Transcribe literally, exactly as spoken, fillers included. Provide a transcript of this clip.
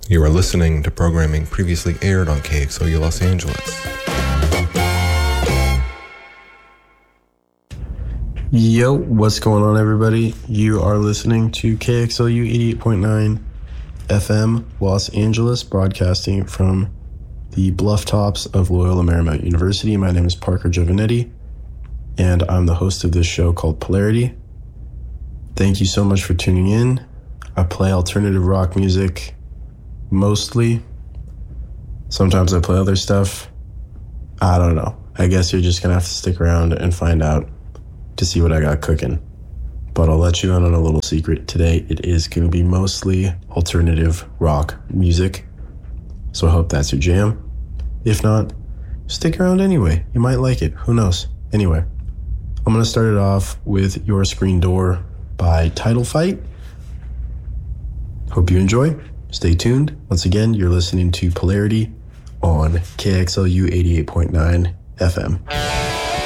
You are listening to programming previously aired on K X L U Los Angeles. Yo, what's going on, everybody? You are listening to K X L U eighty-eight point nine F M Los Angeles, broadcasting from the bluff tops of Loyola Marymount University. My name is Parker Giovanetti, and I'm the host of this show called Polarity. Thank you so much for tuning in. I play alternative rock music mostly. Sometimes I play other stuff. I don't know. I guess you're just gonna have to stick around and find out to see what I got cooking. But I'll let you in on a little secret. Today it is going to be mostly alternative rock music. So I hope that's your jam. If not, stick around anyway. You might like it. Who knows? Anyway, I'm going to start it off with Your Screen Door by Title Fight. Hope you enjoy. Stay tuned. Once again, you're listening to Polarity on K X L U eighty-eight point nine F M.